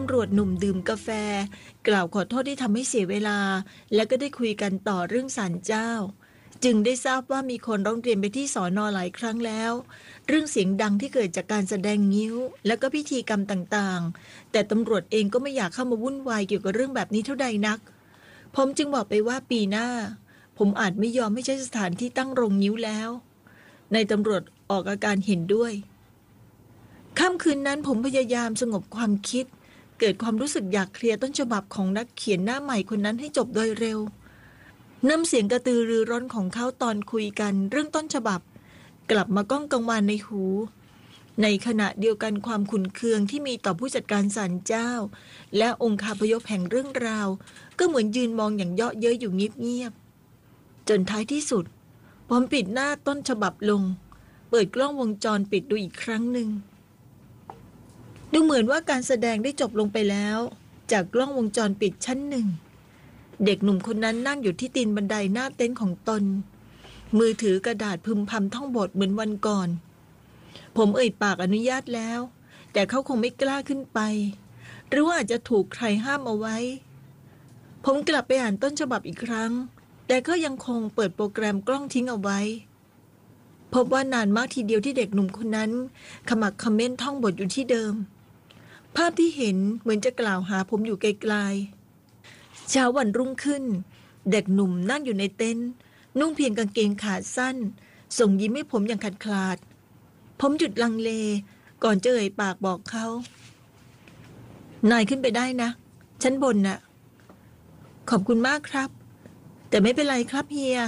ำรวจหนุ่มดื่มกาแฟกล่าวขอโทษที่ทำให้เสียเวลาและก็ได้คุยกันต่อเรื่องศาลเจ้าจึงได้ทราบว่ามีคนร้องเรียนไปที่สน.หลายครั้งแล้วเรื่องเสียงดังที่เกิดจากการแสดงงิ้วและก็พิธีกรรมต่างๆแต่ตำรวจเองก็ไม่อยากเข้ามาวุ่นวายเกี่ยวกับเรื่องแบบนี้เท่าใดนักผมจึงบอกไปว่าปีหน้าผมอาจไม่ยอมให้ใช้สถานที่ตั้งโรงงิ้วแล้วนายตำรวจออกอาการเห็นด้วยค่ำคืนนั้นผมพยายามสงบความคิดเกิดความรู้สึกอยากเคลียร์ต้นฉบับของนักเขียนหน้าใหม่คนนั้นให้จบโดยเร็วน้ำเสียงกระตือรือร้นของเขาตอนคุยกันเรื่องต้นฉบับกลับมาก้องกังวานในหูในขณะเดียวกันความขุ่นเคืองที่มีต่อผู้จัดการศาลเจ้าและองคาพยพแห่งเรื่องราวก็เหมือนยืนมองอย่างเยาะเย้ยอยู่เงียบๆจนท้ายที่สุดผมปิดหน้าต้นฉบับลงเปิดกล้องวงจรปิดดูอีกครั้งหนึ่งดูเหมือนว่าการแสดงได้จบลงไปแล้วจากกล้องวงจรปิดชั้นหนึ่งเด็กหนุ่มคนนั้นนั่งอยู่ที่ตีนบันไดหน้าเต็นท์ของตนมือถือกระดาษพึมพำท่องบทเหมือนวันก่อนผมเอ่ยปากอนุญาตแล้วแต่เขาคงไม่กล้าขึ้นไปหรือว่าอาจจะถูกใครห้ามเอาไว้ผมกลับไปอ่านต้นฉบับอีกครั้งแต่ก็ยังคงเปิดโปรแกรมกล้องทิ้งเอาไว้พบว่านานมากทีเดียวที่เด็กหนุ่มคนนั้นขมักเขม้นท่องบทอยู่ที่เดิมภาพที่เห็นเหมือนจะกล่าวหาผมอยู่ไกลๆเช้าวันรุ่งขึ้นเด็กหนุ่มนั่งอยู่ในเต็นท์นุ่งเพียงกางเกงขาสั้นส่งยิ้มให้ผมอย่างขาดคลาดผมหยุดลังเลก่อนจะเอ่ยปากบอกเขานายขึ้นไปได้นะชั้นบนน่ะขอบคุณมากครับแต่ไม่เป็นไรครับเฮีย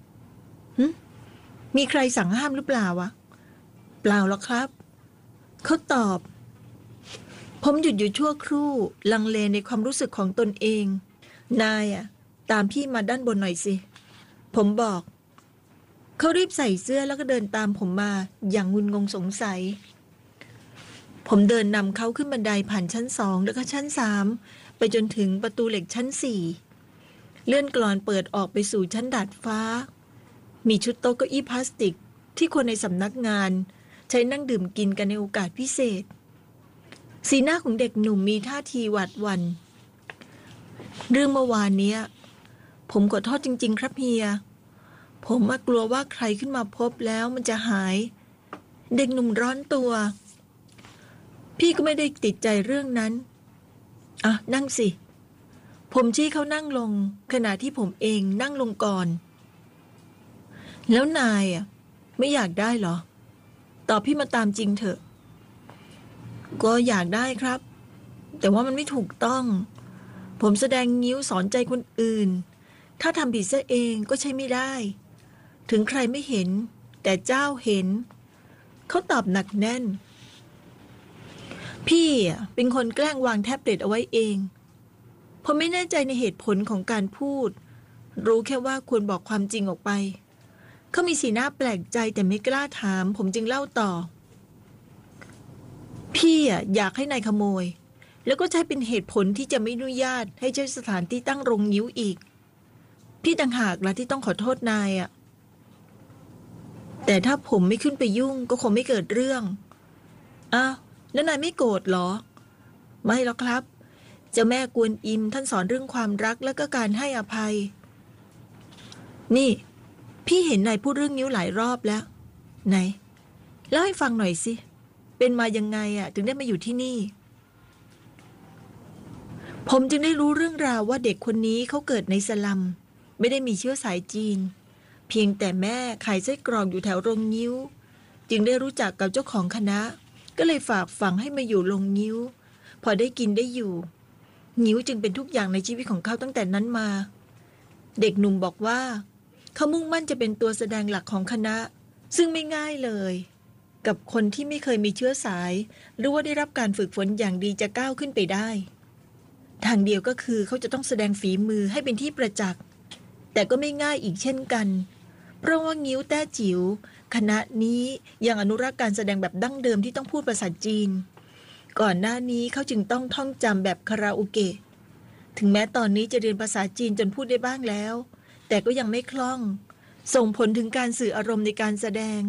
มีใครสั่งห้ามหรือเปล่าวะเปล่าหรอกครับเขาตอบผมหยุดอยู่ชั่วครู่ลังเลในความรู้สึกของตนเองนายตามพี่มาด้านบนหน่อยสิผมบอกเขารีบใส่เสื้อแล้วก็เดินตามผมมาอย่างงุนงงสงสัยผมเดินนำเขาขึ้นบันไดผ่านชั้น2แล้วก็ชั้น3ไปจนถึงประตูเหล็กชั้น4เลื่อนกลอนเปิดออกไปสู่ชั้นดาดฟ้ามีชุดโต๊ะเก้าอี้พลาสติกที่คนในสำนักงานใช้นั่งดื่มกินกันในโอกาสพิเศษสีหน้าของเด็กหนุ่มมีท่าทีหวาดหวั่นเรื่องเมื่อวานนี้ผมขอโทษจริงๆครับเฮียผมกลัวว่าใครขึ้นมาพบแล้วมันจะหายเด็กหนุ่มร้อนตัวพี่ก็ไม่ได้ติดใจเรื่องนั้นนั่งสิผมชี้เขานั่งลงขณะที่ผมเองนั่งลงก่อนแล้วนายไม่อยากได้เหรอตอบพี่มาตามจริงเถอะก็อยากได้ครับแต่ว่ามันไม่ถูกต้องผมแสดงงิ้วสอนใจคนอื่นถ้าทำผิดซะเองก็ใช่ไม่ได้ถึงใครไม่เห็นแต่เจ้าเห็นเขาตอบหนักแน่นพี่เป็นคนแกล้งวางแท็บเล็ตเอาไว้เองผมไม่แน่ใจในเหตุผลของการพูดรู้แค่ว่าควรบอกความจริงออกไปเขามีสีหน้าแปลกใจแต่ไม่กล้าถามผมจึงเล่าต่อพี่อยากให้นายขโมยแล้วก็ใช้เป็นเหตุผลที่จะไม่อนุญาตให้ใช้สถานที่ตั้งโรงงิ้วอีกพี่ต่างหากล่ะที่ต้องขอโทษนายแต่ถ้าผมไม่ขึ้นไปยุ่งก็คงไม่เกิดเรื่องแล้วนายไม่โกรธหรอไม่หรอกครับเจ้าแม่กวนอิมท่านสอนเรื่องความรักและก็การให้อภัยนี่พี่เห็นนายพูดเรื่องนิ้วหลายรอบแล้วไหนเล่าให้ฟังหน่อยสิเป็นมายังไงถึงได้มาอยู่ที่นี่ผมจึงได้รู้เรื่องราวว่าเด็กคนนี้เขาเกิดในสลัมไม่ได้มีเชื้อสายจีนเพียงแต่แม่ขายไส้กรอกอยู่แถวโรงงิ้วจึงได้รู้จักกับเจ้าของคณะก็เลยฝากฝังให้มาอยู่โรงงิ้วพอได้กินได้อยู่งิ้วจึงเป็นทุกอย่างในชีวิตของเขาตั้งแต่นั้นมาเด็กหนุ่มบอกว่าเขามุ่งมั่นจะเป็นตัวแสดงหลักของคณะซึ่งไม่ง่ายเลยกับคนที่ไม่เคยมีเชื้อสายหรือว่าได้รับการฝึกฝนอย่างดีจะก้าวขึ้นไปได้ทางเดียวก็คือเขาจะต้องแสดงฝีมือให้เป็นที่ประจักษ์แต่ก็ไม่ง่ายอีกเช่นกันเพราะว่างิ้วแต้จิ๋วคณะนี้ยังอนุรักษ์การแสดงแบบดั้งเดิมที่ต้องพูดภาษาจีนก่อนหน้านี้เขาจึงต้องท่องจำแบบคาราโอเกะถึงแม้ตอนนี้จะเรียนภาษาจีนจนพูดได้บ้างแล้วแต่ก็ยังไม่คล่องส่งผลถึงการสื่ออารมณ์ในการแสดง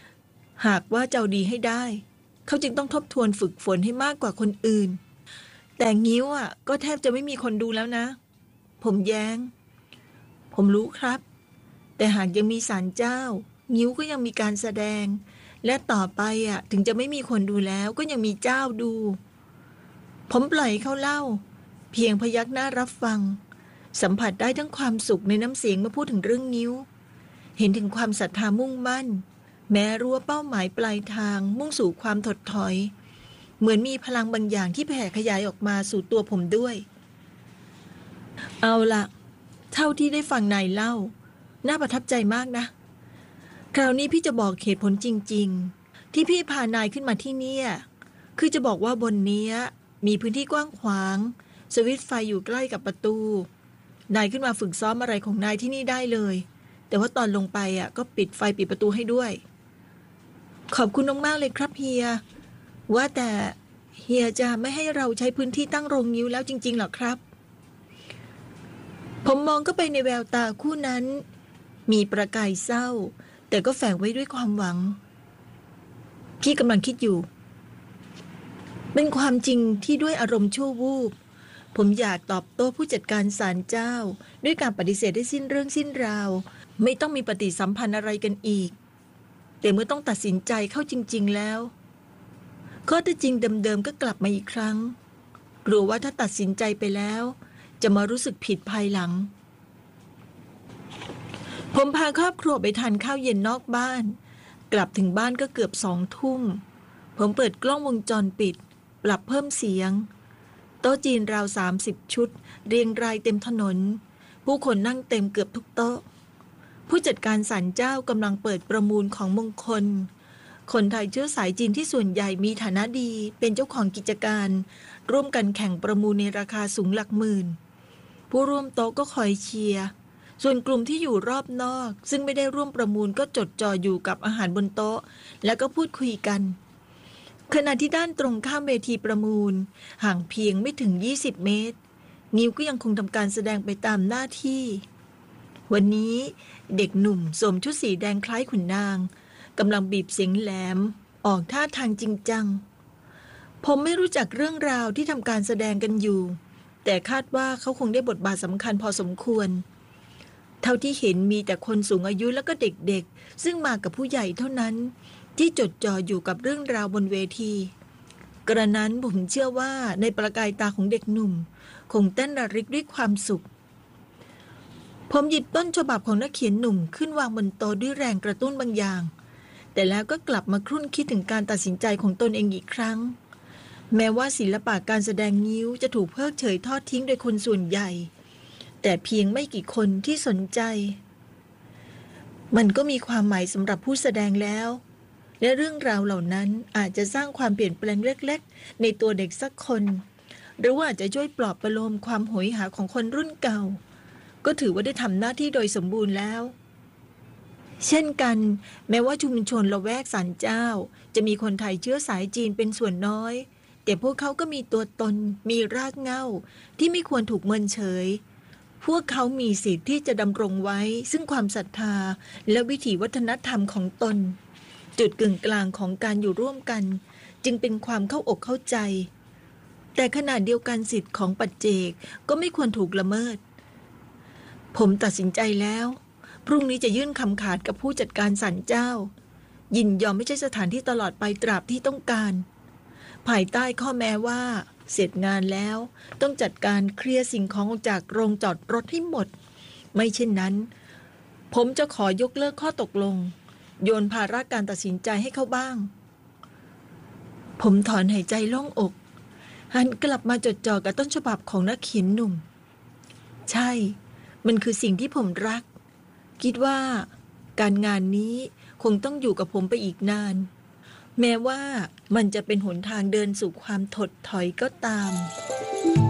หากว่าจะเอาดีให้ได้เขาจึงต้องทบทวนฝึกฝนให้มากกว่าคนอื่นแต่งิ้วก็แทบจะไม่มีคนดูแล้วนะผมแย้งผมรู้ครับแต่หากยังมีศาลเจ้างิ้วก็ยังมีการแสดงและต่อไปถึงจะไม่มีคนดูแล้วก็ยังมีเจ้าดูผมปล่อยเขาเล่าเพียงพยักหน้ารับฟังสัมผัสได้ทั้งความสุขในน้ำเสียงเมื่อพูดถึงเรื่องงิ้วเห็นถึงความศรัทธามุ่งมั่นแม้รู้ว่าเป้าหมายปลายทางมุ่งสู่ความถดถอยเหมือนมีพลังบางอย่างที่แผ่ขยายออกมาสู่ตัวผมด้วยเอาล่ะเท่าที่ได้ฟังนายเล่าน่าประทับใจมากนะคราวนี้พี่จะบอกเหตุผลจริงๆที่พี่พานายขึ้นมาที่นี่คือจะบอกว่าบนนี้มีพื้นที่กว้างขวางสวิตช์ไฟอยู่ใกล้กับประตูนายขึ้นมาฝึกซ้อมอะไรของนายที่นี่ได้เลยแต่ว่าตอนลงไปก็ปิดไฟปิดประตูให้ด้วยขอบคุณมากๆเลยครับเฮียว่าแต่เฮียจะไม่ให้เราใช้พื้นที่ตั้งโรงงิ้วแล้วจริงๆหรอครับผมมองเข้าไปในแววตาคู่นั้นมีประกายเศร้าแต่ก็แฝงไว้ด้วยความหวังพี่กำลังคิดอยู่เป็นความจริงที่ด้วยอารมณ์ชั่ววูบผมอยากตอบโต้ผู้จัดการศาลเจ้าด้วยการปฏิเสธได้สิ้นเรื่องสิ้นราวไม่ต้องมีปฏิสัมพันธ์อะไรกันอีกแต่เมื่อต้องตัดสินใจเข้าจริงๆแล้วข้อเท็จจริงเดิมๆก็กลับมาอีกครั้งกลัวว่าถ้าตัดสินใจไปแล้วจะมารู้สึกผิดภายหลังผมพาครอบครัวไปทานข้าวเย็นนอกบ้านกลับถึงบ้านก็เกือบ2 ทุ่มผมเปิดกล้องวงจรปิดปรับเพิ่มเสียงโต๊ะจีนราว30 ชุดเรียงรายเต็มถนนผู้คนนั่งเต็มเกือบทุกโต๊ะผู้จัดการศาลเจ้ากำลังเปิดประมูลของมงคลคนไทยเชื้อสายจีนที่ส่วนใหญ่มีฐานะดีเป็นเจ้าของกิจการร่วมกันแข่งประมูลในราคาสูงหลักหมื่นผู้ร่วมโต๊ะก็คอยเชียร์ส่วนกลุ่มที่อยู่รอบนอกซึ่งไม่ได้ร่วมประมูลก็จดจ่ออยู่กับอาหารบนโต๊ะแล้วก็พูดคุยกันขณะที่ด้านตรงข้ามเวทีประมูลห่างเพียงไม่ถึง20 เมตรงิ้วก็ยังคงทำการแสดงไปตามหน้าที่วันนี้เด็กหนุ่มสวมชุดสีแดงคล้ายขุนนางกำลังบีบเสียงแหลมออกท่าทางจริงจังผมไม่รู้จักเรื่องราวที่ทำการแสดงกันอยู่แต่คาดว่าเขาคงได้บทบาทสำคัญพอสมควรเท่าที่เห็นมีแต่คนสูงอายุแล้วก็เด็กๆซึ่งมากับผู้ใหญ่เท่านั้นที่จดจ่ออยู่กับเรื่องราวบนเวทีกระนั้นผมเชื่อว่าในประกายตาของเด็กหนุ่มคงเต้นระริกด้วยความสุขผมหยิบต้นฉบับของนักเขียนหนุ่มขึ้นวางบนโต๊ะด้วยแรงกระตุ้นบางอย่างแต่แล้วก็กลับมาครุ่นคิดถึงการตัดสินใจของตนเองอีกครั้งแม้ว่าศิลปะการแสดงงิ้วจะถูกเพิกเฉยทอดทิ้งโดยคนส่วนใหญ่แต่เพียงไม่กี่คนที่สนใจมันก็มีความหมายสำหรับผู้แสดงแล้วและเรื่องราวเหล่านั้นอาจจะสร้างความเปลี่ยนแปลงเล็กๆในตัวเด็กสักคนหรือว่าอาจจะช่วยปลอบประโลมความโหยหาของคนรุ่นเก่าก็ถือว่าได้ทำหน้าที่โดยสมบูรณ์แล้วเช่นกันแม้ว่าชุมชนละแวกศาลเจ้าจะมีคนไทยเชื้อสายจีนเป็นส่วนน้อยแต่พวกเขาก็มีตัวตนมีรากเหง้าที่ไม่ควรถูกเมินเฉยพวกเขามีสิทธิ์ที่จะดำรงไว้ซึ่งความศรัทธาและวิถีวัฒนธรรมของตนจุดกึ่งกลางของการอยู่ร่วมกันจึงเป็นความเข้าอกเข้าใจแต่ขณะเดียวกันสิทธิ์ของปัจเจกก็ไม่ควรถูกละเมิดผมตัดสินใจแล้วพรุ่งนี้จะยื่นคำขาดกับผู้จัดการศาลเจ้ายินยอมไม่ใช่สถานที่ตลอดไปตราบที่ต้องการภายใต้ข้อแม้ว่าเสร็จงานแล้วต้องจัดการเคลียร์สิ่งของออกจากโรงจอดรถให้หมดไม่เช่นนั้นผมจะขอยกเลิกข้อตกลงโยนภาระการตัดสินใจให้เขาบ้างผมถอนหายใจโล่งอกหันกลับมาจดจ่อกับต้นฉบับของนักเขียนหนุ่มใช่มันคือสิ่งที่ผมรักคิดว่าการงานนี้คงต้องอยู่กับผมไปอีกนานแม้ว่ามันจะเป็นหนทางเดินสู่ความถดถอยก็ตาม